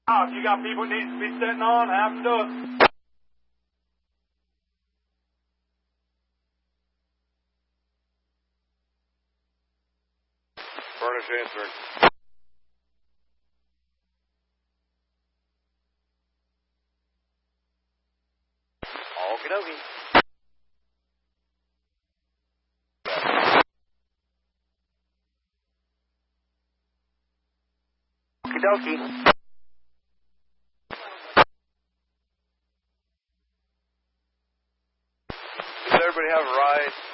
If you got people that need to be sitting on, have them do it. Furnish answering. Okie dokie. Okie dokie. Does everybody have a ride?